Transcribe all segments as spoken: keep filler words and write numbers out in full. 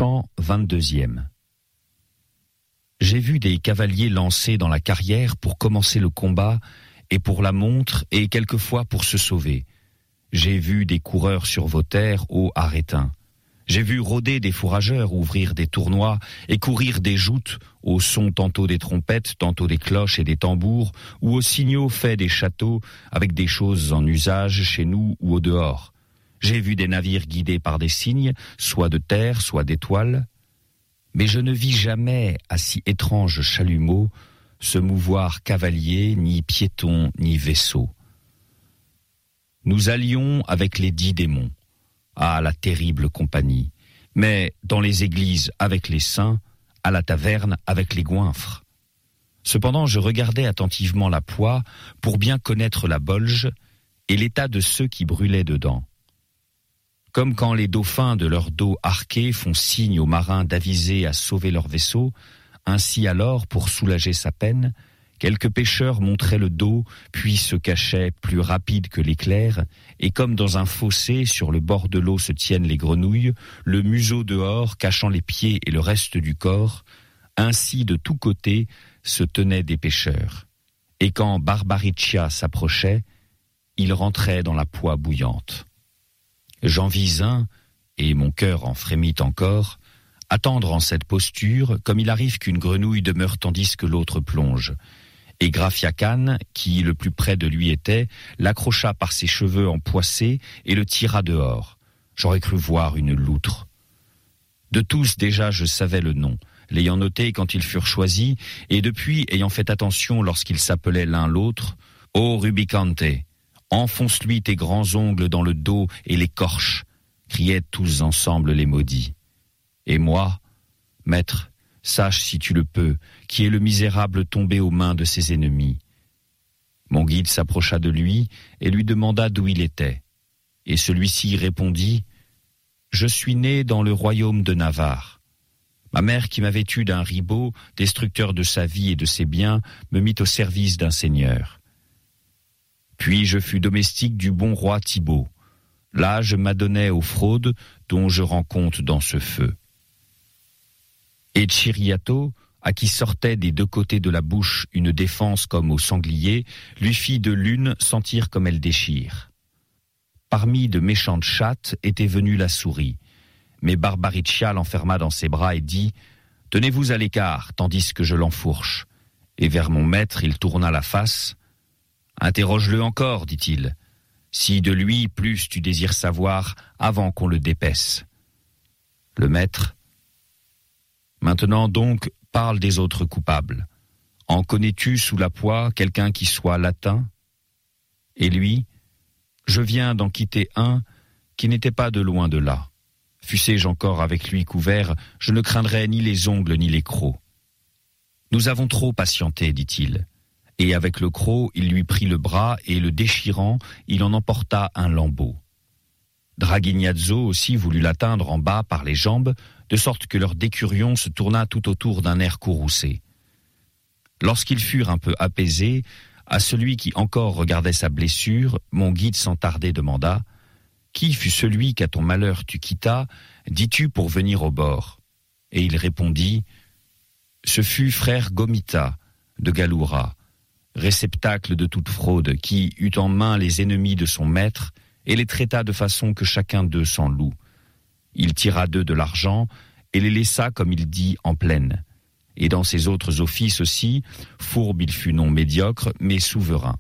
Chant vingt-deuxième. J'ai vu des cavaliers lancés dans la carrière pour commencer le combat et pour la montre et quelquefois pour se sauver. J'ai vu des coureurs sur vos terres, ô Arétins. J'ai vu rôder des fourrageurs, ouvrir des tournois et courir des joutes au son tantôt des trompettes, tantôt des cloches et des tambours, ou aux signaux faits des châteaux avec des choses en usage chez nous ou au dehors. J'ai vu des navires guidés par des signes, soit de terre, soit d'étoiles. Mais je ne vis jamais à si étrange chalumeau se mouvoir cavalier, ni piéton, ni vaisseau. Nous allions avec les dix démons. Ah, la terrible compagnie. Mais dans les églises avec les saints, à la taverne avec les goinfres. Cependant, je regardais attentivement la poix pour bien connaître la bolge et l'état de ceux qui brûlaient dedans. Comme quand les dauphins de leur dos arqué font signe aux marins d'aviser à sauver leur vaisseau, ainsi alors, pour soulager sa peine, quelques pêcheurs montraient le dos, puis se cachaient plus rapides que l'éclair, et comme dans un fossé sur le bord de l'eau se tiennent les grenouilles, le museau dehors cachant les pieds et le reste du corps, ainsi de tous côtés se tenaient des pêcheurs. Et quand Barbariccia s'approchait, il rentrait dans la poix bouillante. J'en vis un, et mon cœur en frémit encore, attendre en cette posture, comme il arrive qu'une grenouille demeure tandis que l'autre plonge. Et Graphiacane, qui le plus près de lui était, l'accrocha par ses cheveux empoissés et le tira dehors. J'aurais cru voir une loutre. De tous déjà je savais le nom, l'ayant noté quand ils furent choisis, et depuis ayant fait attention lorsqu'ils s'appelaient l'un l'autre, « Ô Rubicante, enfonce-lui tes grands ongles dans le dos et l'écorche !» criaient tous ensemble les maudits. Et moi, maître, sache si tu le peux, qui est le misérable tombé aux mains de ses ennemis. Mon guide s'approcha de lui et lui demanda d'où il était. Et celui-ci répondit, « Je suis né dans le royaume de Navarre. Ma mère qui m'avait eu d'un ribot, destructeur de sa vie et de ses biens, me mit au service d'un seigneur. Puis je fus domestique du bon roi Thibaut. Là je m'adonnais aux fraudes dont je rends compte dans ce feu. Et Chiriato, à qui sortait des deux côtés de la bouche une défense comme au sanglier, lui fit de l'une sentir comme elle déchire. Parmi de méchantes chattes était venue la souris, mais Barbariccia l'enferma dans ses bras et dit « Tenez-vous à l'écart, tandis que je l'enfourche. » Et vers mon maître il tourna la face. « Interroge-le encore, dit-il, si de lui plus tu désires savoir avant qu'on le dépaisse. » Le maître: « Maintenant donc, parle des autres coupables. En connais-tu sous la poix quelqu'un qui soit latin ? » Et lui: « Je viens d'en quitter un qui n'était pas de loin de là. Fussé-je encore avec lui couvert, je ne craindrais ni les ongles ni les crocs. » Nous avons trop patienté, dit-il. Et avec le croc, il lui prit le bras et le déchirant, il en emporta un lambeau. Draguignazzo aussi voulut l'atteindre en bas par les jambes, de sorte que leur décurion se tourna tout autour d'un air courroucé. Lorsqu'ils furent un peu apaisés, à celui qui encore regardait sa blessure, mon guide sans tarder demanda « Qui fut celui qu'à ton malheur tu quittas, dis-tu pour venir au bord ?» Et il répondit « Ce fut frère Gomita de Galoura, réceptacle de toute fraude, qui eut en main les ennemis de son maître et les traita de façon que chacun d'eux s'en loue. Il tira d'eux de l'argent et les laissa, comme il dit, en plaine. Et dans ses autres offices aussi, fourbe il fut non médiocre, mais souverain.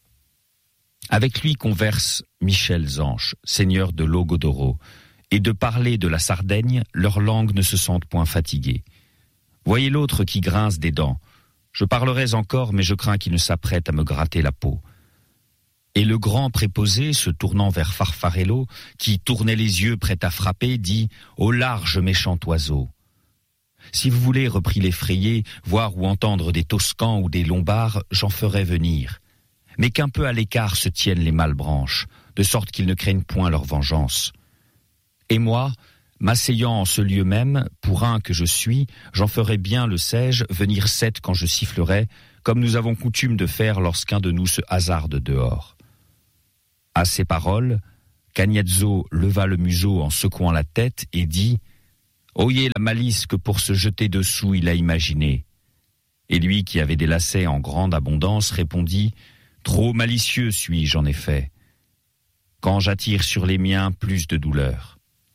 Avec lui converse Michel Zanche, seigneur de Logodoro, et de parler de la Sardaigne, leurs langues ne se sentent point fatiguées. Voyez l'autre qui grince des dents. Je parlerais encore, mais je crains qu'il ne s'apprête à me gratter la peau. » Et le grand préposé, se tournant vers Farfarello, qui tournait les yeux prêt à frapper, dit « Au large, méchant oiseau !» Si vous voulez, reprit l'effrayé, voir ou entendre des Toscans ou des Lombards, j'en ferai venir. Mais qu'un peu à l'écart se tiennent les malbranches, de sorte qu'ils ne craignent point leur vengeance. Et moi, m'asseyant en ce lieu même, pour un que je suis, j'en ferai bien, le sais-je, venir sept quand je sifflerai, comme nous avons coutume de faire lorsqu'un de nous se hasarde dehors. À ces paroles, Cagnazzo leva le museau en secouant la tête et dit « Oyez la malice que pour se jeter dessous il a imaginée. Et lui qui avait des lacets en grande abondance répondit « Trop malicieux suis-je en effet, quand j'attire sur les miens plus de douleur. »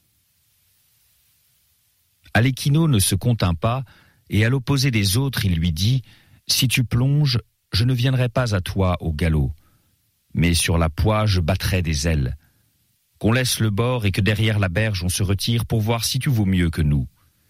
Aléchino ne se contint pas, et à l'opposé des autres, il lui dit « Si tu plonges, je ne viendrai pas à toi au galop, mais sur la poix je battrai des ailes. Qu'on laisse le bord et que derrière la berge on se retire pour voir si tu vaux mieux que nous.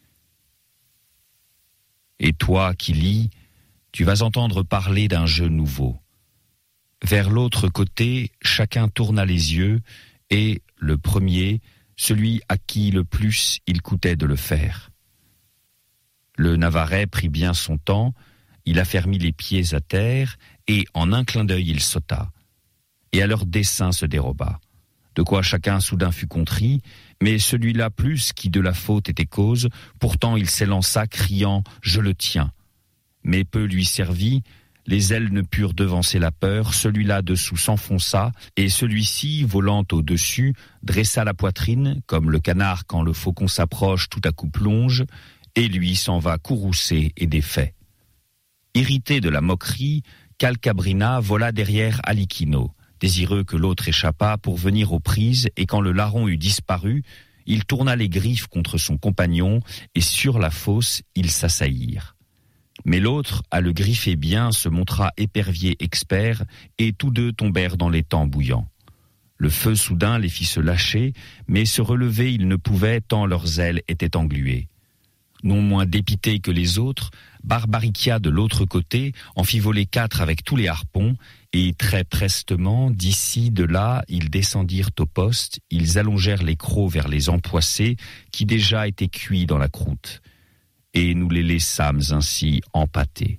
Et toi qui lis, tu vas entendre parler d'un jeu nouveau. Vers l'autre côté, chacun tourna les yeux, et le premier, celui à qui le plus il coûtait de le faire. Le Navarais prit bien son temps, il affermit les pieds à terre, et en un clin d'œil il sauta. Et à leur dessein se déroba. De quoi chacun soudain fut contrit, mais celui-là plus qui de la faute était cause, pourtant il s'élança criant « Je le tiens ». Mais peu lui servit, les ailes ne purent devancer la peur, celui-là dessous s'enfonça, et celui-ci, volant au-dessus, dressa la poitrine, comme le canard quand le faucon s'approche tout à coup plonge, et lui s'en va courroucé et défait. Irrité de la moquerie, Calcabrina vola derrière Aléchino, désireux que l'autre échappât pour venir aux prises, et quand le larron eut disparu, il tourna les griffes contre son compagnon, et sur la fosse, ils s'assaillirent. Mais l'autre, à le griffer bien, se montra épervier expert, et tous deux tombèrent dans l'étang bouillant. Le feu soudain les fit se lâcher, mais se relever ils ne pouvaient tant leurs ailes étaient engluées. Non moins dépité que les autres, Barbaricia de l'autre côté en fit voler quatre avec tous les harpons, et très prestement, d'ici, de là, ils descendirent au poste, ils allongèrent les crocs vers les empoissés, qui déjà étaient cuits dans la croûte, et nous les laissâmes ainsi empâtés.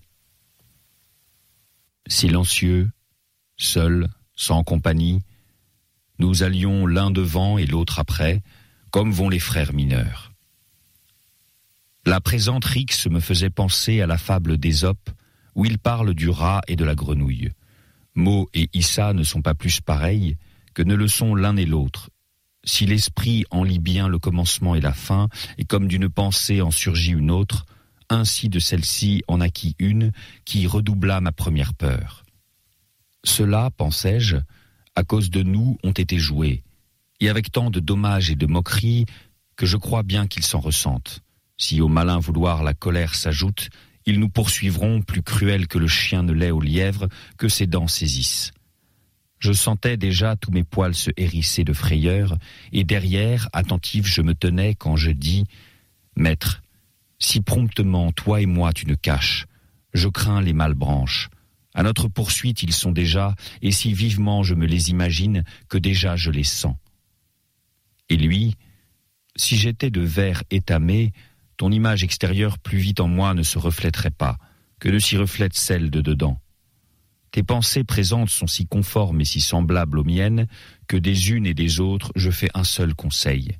Silencieux, seuls, sans compagnie, nous allions l'un devant et l'autre après, comme vont les frères mineurs. La présente rixe me faisait penser à la fable d'Ésope, où il parle du rat et de la grenouille. Mo et Issa ne sont pas plus pareils que ne le sont l'un et l'autre. Si l'esprit en lit bien le commencement et la fin, et comme d'une pensée en surgit une autre, ainsi de celle-ci en acquit une qui redoubla ma première peur. Cela, pensais-je, à cause de nous ont été joués, et avec tant de dommages et de moqueries que je crois bien qu'ils s'en ressentent. Si au malin vouloir la colère s'ajoute, ils nous poursuivront plus cruels que le chien ne l'est au lièvre, que ses dents saisissent. Je sentais déjà tous mes poils se hérisser de frayeur, et derrière, attentif je me tenais quand je dis « Maître, si promptement toi et moi tu ne caches, je crains les malbranches. À notre poursuite ils sont déjà, et si vivement je me les imagine, que déjà je les sens. » Et lui, si j'étais de verre étamé, ton image extérieure plus vite en moi ne se reflèterait pas, que ne s'y reflète celle de dedans. Tes pensées présentes sont si conformes et si semblables aux miennes, que des unes et des autres je fais un seul conseil.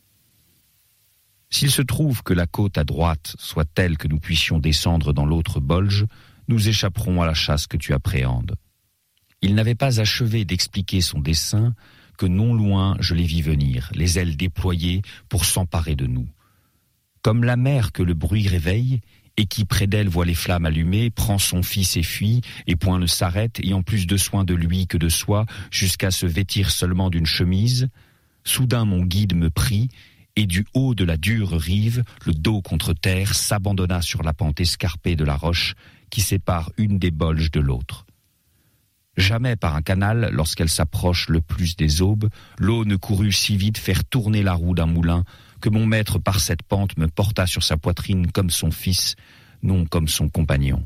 S'il se trouve que la côte à droite soit telle que nous puissions descendre dans l'autre bolge, nous échapperons à la chasse que tu appréhendes. Il n'avait pas achevé d'expliquer son dessein, que non loin je les vis venir, les ailes déployées pour s'emparer de nous. Comme la mère que le bruit réveille, et qui près d'elle voit les flammes allumées, prend son fils et fuit, et point ne s'arrête, ayant plus de soin de lui que de soi, jusqu'à se vêtir seulement d'une chemise, soudain mon guide me prit, et du haut de la dure rive, le dos contre terre, s'abandonna sur la pente escarpée de la roche, qui sépare une des bolges de l'autre. Jamais par un canal, lorsqu'elle s'approche le plus des aubes, l'eau ne courut si vite faire tourner la roue d'un moulin, que mon maître par cette pente me porta sur sa poitrine comme son fils, non comme son compagnon.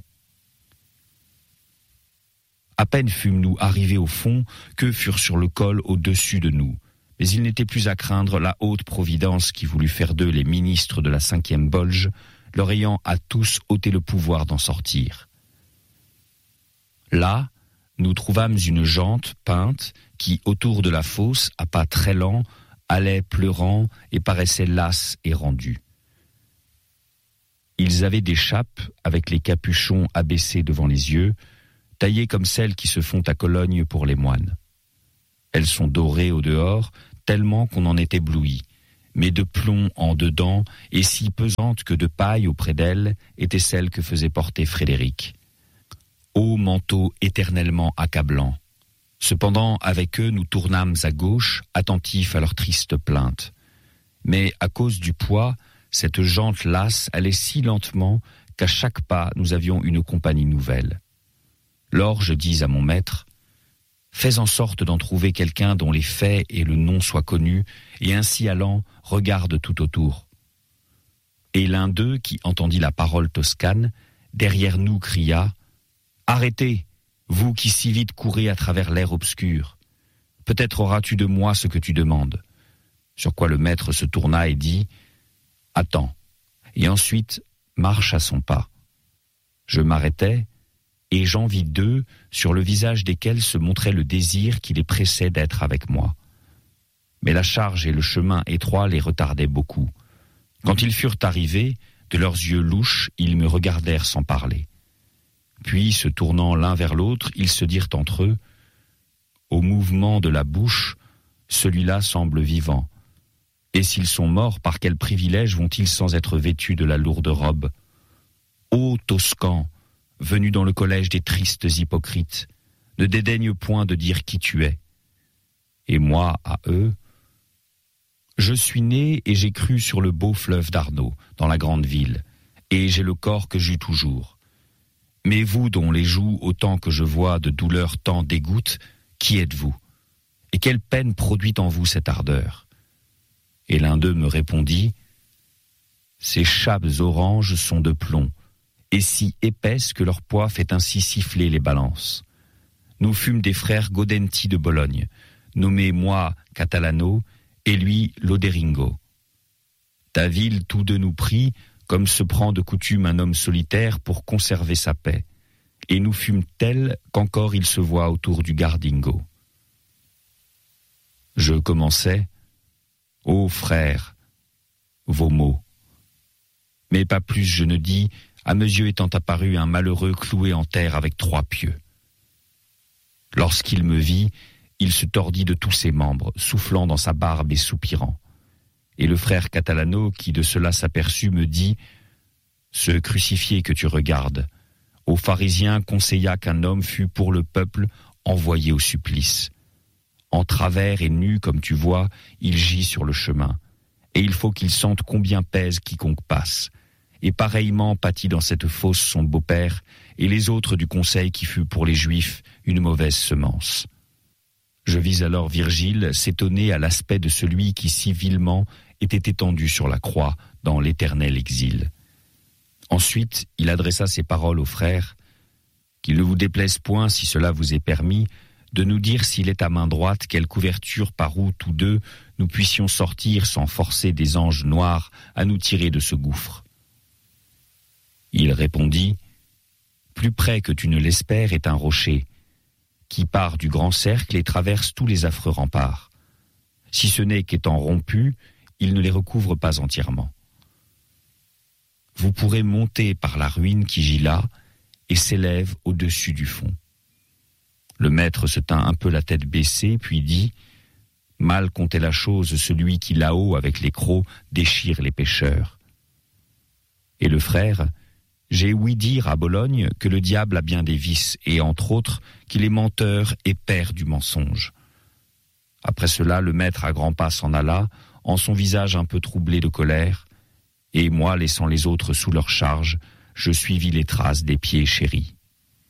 À peine fûmes-nous arrivés au fond, qu'eux furent sur le col au-dessus de nous. Mais il n'était plus à craindre la haute providence qui voulut faire d'eux les ministres de la cinquième bolge, leur ayant à tous ôté le pouvoir d'en sortir. Là, nous trouvâmes une jante peinte qui, autour de la fosse, à pas très lents, allait pleurant et paraissait lasse et rendue. Ils avaient des chapes avec les capuchons abaissés devant les yeux, taillées comme celles qui se font à Cologne pour les moines. Elles sont dorées au dehors, tellement qu'on en est ébloui, mais de plomb en dedans, et si pesante que de paille auprès d'elle était celle que faisait porter Frédéric. Ô manteau éternellement accablant! Cependant, avec eux, nous tournâmes à gauche, attentifs à leur triste plainte. Mais à cause du poids, cette jante lasse allait si lentement qu'à chaque pas, nous avions une compagnie nouvelle. Lors, je dis à mon maître, « Fais en sorte d'en trouver quelqu'un dont les faits et le nom soient connus, et ainsi allant, regarde tout autour. » Et l'un d'eux, qui entendit la parole toscane, derrière nous cria, « Arrêtez, vous qui si vite courez à travers l'air obscur. Peut-être auras-tu de moi ce que tu demandes. » Sur quoi le maître se tourna et dit, « Attends. » Et ensuite marche à son pas. Je m'arrêtai, et j'en vis deux sur le visage desquels se montrait le désir qui les pressait d'être avec moi. Mais la charge et le chemin étroit les retardaient beaucoup. Quand ils furent arrivés, de leurs yeux louches, ils me regardèrent sans parler. Puis, se tournant l'un vers l'autre, ils se dirent entre eux, « Au mouvement de la bouche, celui-là semble vivant. Et s'ils sont morts, par quel privilège vont-ils sans être vêtus de la lourde robe? Ô Toscan, venu dans le collège des tristes hypocrites, ne dédaigne point de dire qui tu es. Et moi, à eux, je suis né et j'ai cru sur le beau fleuve d'Arno, dans la grande ville, et j'ai le corps que j'eus toujours. Mais vous, dont les joues, autant que je vois de douleur tant dégoûtent, qui êtes-vous? Et quelle peine produit en vous cette ardeur? Et l'un d'eux me répondit, ces chapes oranges sont de plomb, et si épaisses que leur poids fait ainsi siffler les balances. Nous fûmes des frères Gaudenti de Bologne, nommés moi Catalano, et lui Loderingo. Ta ville tous deux nous prit, comme se prend de coutume un homme solitaire pour conserver sa paix, et nous fûmes tels qu'encore il se voit autour du Gardingo. Je commençais, ô frères, vos mots. Mais pas plus je ne dis, à mes yeux étant apparu un malheureux cloué en terre avec trois pieux. Lorsqu'il me vit, il se tordit de tous ses membres, soufflant dans sa barbe et soupirant. Et le frère Catalano, qui de cela s'aperçut, me dit, « Ce crucifié que tu regardes, aux pharisiens conseilla qu'un homme fût pour le peuple envoyé au supplice. En travers et nu, comme tu vois, il gît sur le chemin, et il faut qu'il sente combien pèse quiconque passe. Et pareillement pâtit dans cette fosse son beau-père, et les autres du conseil qui fut pour les Juifs une mauvaise semence. » Je vis alors Virgile s'étonner à l'aspect de celui qui si vilement était étendu sur la croix dans l'éternel exil. Ensuite, il adressa ces paroles aux frères, « Qu'il ne vous déplaise point, si cela vous est permis, de nous dire s'il est à main droite quelle couverture par où tous deux nous puissions sortir sans forcer des anges noirs à nous tirer de ce gouffre. » Il répondit, « Plus près que tu ne l'espères est un rocher, qui part du grand cercle et traverse tous les affreux remparts. Si ce n'est qu'étant rompu, il ne les recouvre pas entièrement. Vous pourrez monter par la ruine qui gît là et s'élève au-dessus du fond. » Le maître se tint un peu la tête baissée, puis dit, « Mal comptait la chose celui qui là-haut, avec les crocs, déchire les pêcheurs. » Et le frère, « J'ai ouï dire à Bologne que le diable a bien des vices, et entre autres, qu'il est menteur et père du mensonge. » Après cela, le maître à grands pas s'en alla, en son visage un peu troublé de colère, et moi, laissant les autres sous leur charge, je suivis les traces des pieds chéris.